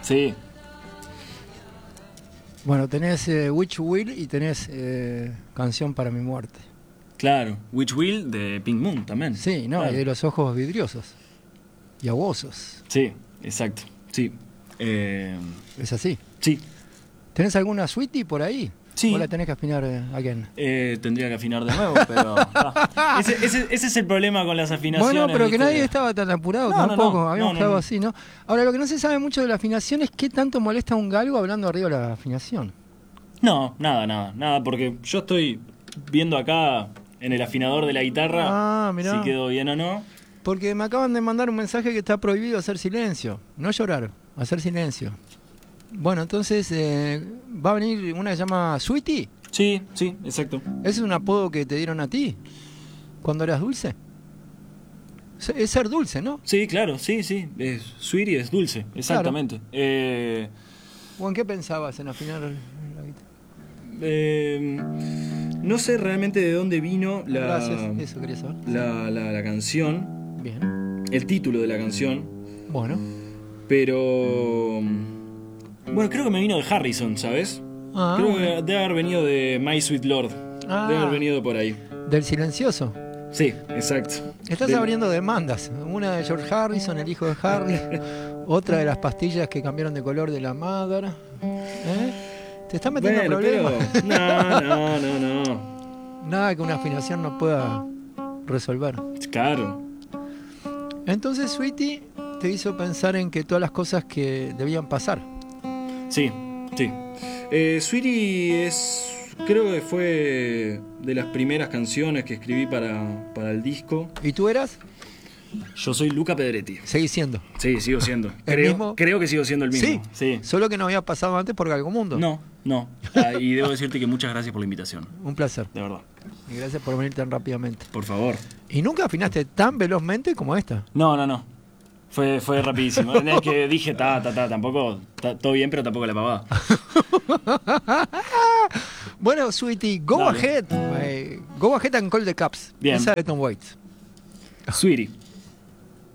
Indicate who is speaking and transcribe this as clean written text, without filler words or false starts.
Speaker 1: Sí,
Speaker 2: Bueno, tenés Witch Will y tenés Canción para mi muerte.
Speaker 1: claro. Witch Will de Pink Moon también.
Speaker 2: Sí, no,
Speaker 1: Claro.
Speaker 2: y de los ojos vidriosos y aguosos.
Speaker 1: Sí, exacto. Sí.
Speaker 2: Es así.
Speaker 1: Sí.
Speaker 2: ¿Tenés alguna sweetie por ahí?
Speaker 1: Sí.
Speaker 2: ¿O la tenés que afinar again?
Speaker 1: Tendría que afinar de nuevo, pero. Ese es el problema con las afinaciones.
Speaker 2: Bueno, pero que
Speaker 1: ¿viste?
Speaker 2: nadie estaba tan apurado
Speaker 1: No, no,
Speaker 2: tampoco.
Speaker 1: no.
Speaker 2: Habíamos
Speaker 1: No,
Speaker 2: quedado
Speaker 1: no.
Speaker 2: así, ¿no? Ahora, lo que no se sabe mucho de la afinación es qué tanto molesta a un galgo hablando arriba de la afinación.
Speaker 1: No, nada, porque yo estoy viendo acá en el afinador de la guitarra
Speaker 2: Ah, mirá.
Speaker 1: si quedó bien o no.
Speaker 2: Porque me acaban de mandar un mensaje que está prohibido hacer silencio. No llorar, hacer silencio. Bueno, entonces va a venir una que se llama Sweetie.
Speaker 1: Sí, exacto.
Speaker 2: ¿Ese es un apodo que te dieron a ti cuando eras dulce? Es ser dulce, ¿no?
Speaker 1: Sí, claro, sí. Sweetie es dulce, exactamente.
Speaker 2: ¿O en qué pensabas en afinar la guitarra?
Speaker 1: No sé realmente de dónde vino
Speaker 2: Gracias, eso quería saber.
Speaker 1: la canción,
Speaker 2: Bien.
Speaker 1: el título de la canción,
Speaker 2: Bueno.
Speaker 1: pero bueno, creo que me vino de Harrison, ¿sabes?
Speaker 2: Ah,
Speaker 1: Creo
Speaker 2: bueno.
Speaker 1: que debe haber venido de My Sweet Lord.
Speaker 2: Ah.
Speaker 1: Debe haber venido por ahí.
Speaker 2: Del silencioso.
Speaker 1: Sí, exacto.
Speaker 2: Estás abriendo demandas. Una de George Harrison, el hijo de Harry. Otra de las pastillas que cambiaron de color de la Mother. ¿Te estás metiendo en problemas?
Speaker 1: Pero no.
Speaker 2: Nada que una afinación no pueda resolver.
Speaker 1: Claro.
Speaker 2: Entonces, Sweetie te hizo pensar en que todas las cosas que debían pasar.
Speaker 1: Sí. Sweetie creo que fue de las primeras canciones que escribí para el disco.
Speaker 2: ¿Y tú eras?
Speaker 1: Yo soy Luca Pedretti.
Speaker 2: Seguís siendo.
Speaker 1: Sí, sigo siendo.
Speaker 2: ¿El mismo?
Speaker 1: Creo que sigo siendo el mismo. Sí.
Speaker 2: Solo que no había pasado antes por Galgomundo.
Speaker 1: No. Y debo decirte que muchas gracias por la invitación.
Speaker 2: Un placer.
Speaker 1: De verdad.
Speaker 2: Y gracias por venir tan rápidamente.
Speaker 1: Por favor.
Speaker 2: ¿Y nunca afinaste tan velozmente como esta?
Speaker 1: No. Fue rapidísimo. Es que dije, tampoco, todo bien, pero tampoco la pavada.
Speaker 2: Bueno, Sweetie, go ahead and call the caps.
Speaker 1: Bien.
Speaker 2: Esa de Tom Waits.
Speaker 1: Sweetie.